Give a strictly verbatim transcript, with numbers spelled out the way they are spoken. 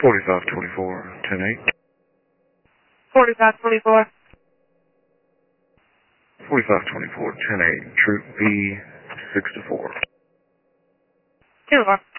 forty-five twenty-four, ten eight. forty-five twenty-four. forty-five twenty-four, ten eight, Troop B, six to four. two four.